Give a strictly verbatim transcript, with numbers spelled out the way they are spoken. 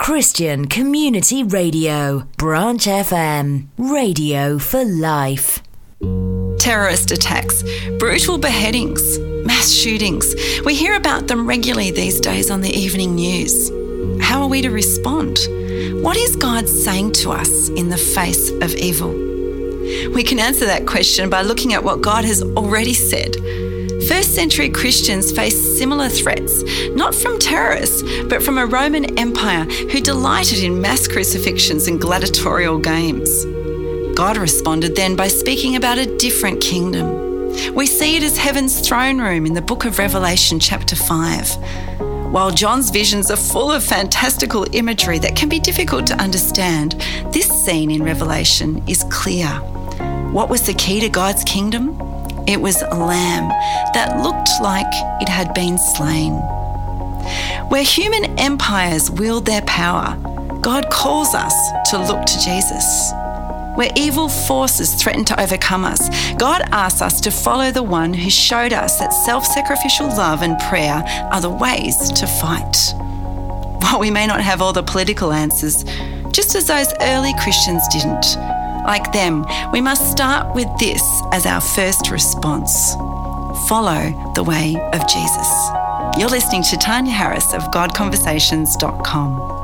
Christian Community Radio, Branch F M, radio for life. Terrorist attacks, brutal beheadings, mass shootings. We hear about them regularly these days on the evening news. How are we to respond? What is God saying to us in the face of evil? We can answer that question by looking at what God has already said. First century Christians faced similar threats, not from terrorists, but from a Roman Empire who delighted in mass crucifixions and gladiatorial games. God responded then by speaking about a different kingdom. We see it as heaven's throne room in the book of Revelation chapter five. While John's visions are full of fantastical imagery that can be difficult to understand, this scene in Revelation is clear. What was the key to God's kingdom? It was a lamb that looked like it had been slain. Where human empires wield their power, God calls us to look to Jesus. Where evil forces threaten to overcome us, God asks us to follow the one who showed us that self-sacrificial love and prayer are the ways to fight. While we may not have all the political answers, just as those early Christians didn't, like them, we must start with this as our first response. Follow the way of Jesus. You're listening to Tanya Harris of God Conversations dot com.